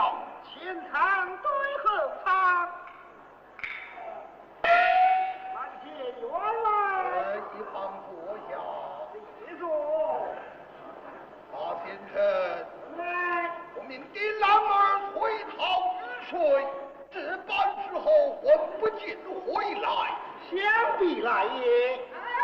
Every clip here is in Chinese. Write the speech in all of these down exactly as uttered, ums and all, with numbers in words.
了，前舱对后舱，满街员来， 一旁坐下。 记住， 马先生， 来， 我们的郎儿回逃雨水，这般时候魂不见回来， 想必来也。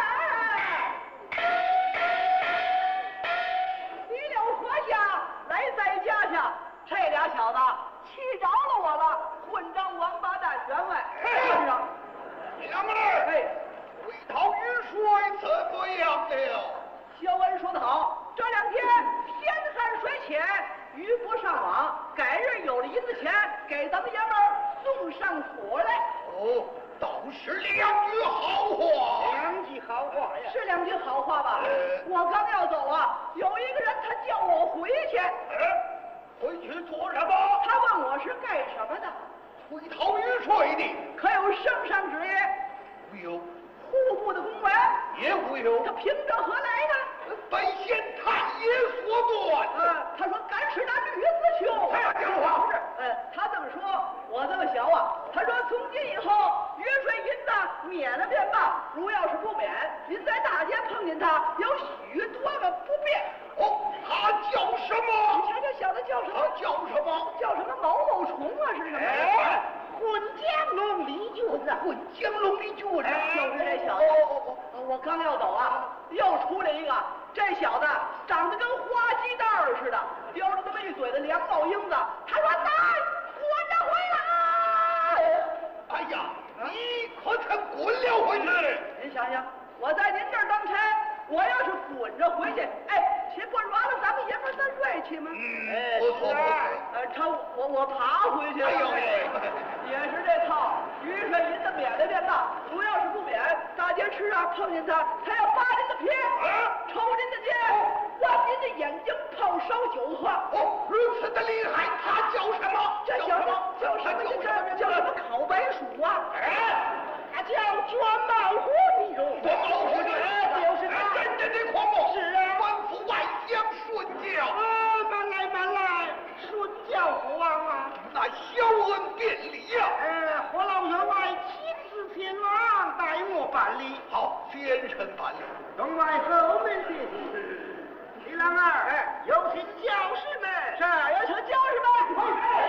第六河下来在家下，这俩小子气着了我了，混账王八蛋员外！混账！ 娘们儿， 哎， 回逃雨水怎么样了？ 小文说得好，这两天天寒水浅，鱼不上网，该人有了银子钱，给咱们爷们儿送上火来。 哦，都是两句好话。 两句好话呀， 是两句好话吧？ 呃我刚要走啊，有一个人他叫我回去， 哎，回去做什么？ 他问我是干什么的， 回逃雨水的。 可有升上职业？ 没有， 户部的公文， 也没有。 他凭着何来呢？ 本县太爷所断。 啊，他说干是那女子求。 哎呀讲话不是，呃，他这么说，我这么想啊。他说从今以后，约税银子免了便罢，如要是不免，您在大街碰见他，有许多个不便。 哦，他叫什么？ 你瞧这小子叫什么？ 他叫什么？ 叫什么毛毛虫啊？是什么？ 哎， 混江龙李俊啊， 混江龙的军人。 就是这小子。 哦哦哦， 呃我刚要走啊，又出来一个。这小子长得跟花鸡蛋儿似的，叼着这么一嘴的凉帽缨子。他说：“来，滚着回来！” 哎呀，你可曾滚了回去？ 您想想，我在您这儿当差，我要是滚着回去，哎，岂不软了咱们爷们儿的锐气吗？ 嗯，不错不错。 呃，他我我爬回去了。 哎呦也是这套，雨水银子免了便罢，如要是不免，大街吃啊碰见他，他要扒您的皮，抽您的肩，剜您的眼睛，泡烧酒喝。 哦，如此的厉害，他叫什么？ 这叫什么？叫什么？ 他叫什么？ 叫什么烤白薯啊？ 哎， 他叫卷毛虎李荣。 我老虎的， 哎，就是他。 真正的狂魔。 是啊， 官府外乡顺教。 啊，慢来慢来，顺教父王啊。 那小恩便礼呀。 呃，何老员外亲自前往，代我办理。 好，先生办理。 员外后门谢谢。李郎儿，哎，有请教士们。 是，有请教士们。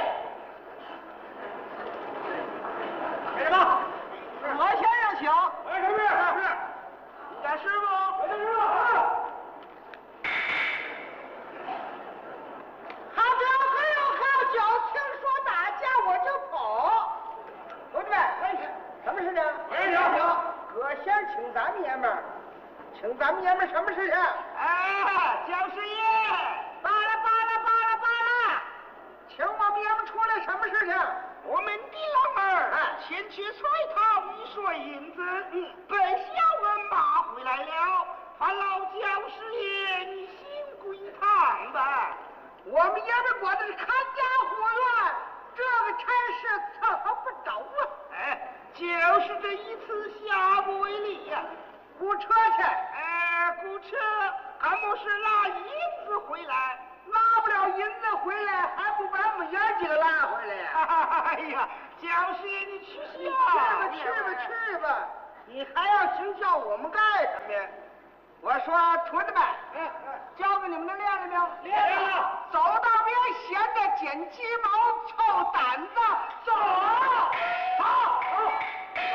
干什么？我先生请。 哎，什么事？是。 你家师傅。 我的师傅。好酒可有好酒，听说大家我就跑。同志们，什么事情？ 哎呀， 哥想请咱们爷们儿，请咱们爷们儿什么事情？啊，教师爷，罢了罢了罢了罢了，请我们爷们儿出来什么事情？我们的郎儿前去催讨雨水银子，嗯，被小恩骂回来了。盼老教师爷你行归堂吧。我们爷们过的是看家护院，这个差事伺候不着啊。哎，就是这一次下不为例呀、啊。雇车去，哎，雇车，俺们是拿银子回来，拿不了银子回来，还不把我们爷几个拉回来呀？哎呀，教师爷你去去吧，去吧去吧，你还要请教我们干什么呀？我说，徒弟们，嗯嗯，教给你们的练了没有？练了。走到边闲着捡鸡毛，凑胆子，走。